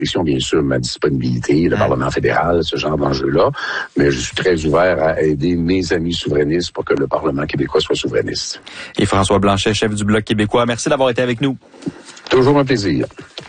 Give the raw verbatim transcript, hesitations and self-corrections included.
question, bien sûr, ma disponibilité, le mmh. Parlement fédéral, ce genre d'enjeux-là, mais je suis très ouvert à aider mes amis souverainistes pour que le Parlement québécois soit souverainiste. Et François Blanchet, chef du Bloc québécois, merci d'avoir été avec nous. Toujours un plaisir.